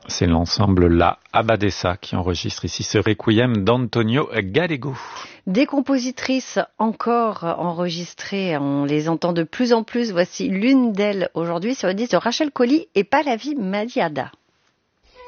C'est l'ensemble La Abadessa qui enregistre ici ce requiem d'Antonio Gallego. Des compositrices encore enregistrées, on les entend de plus en plus. Voici l'une d'elles aujourd'hui sur le disque de Rachel Collie et Pallavi Madiada.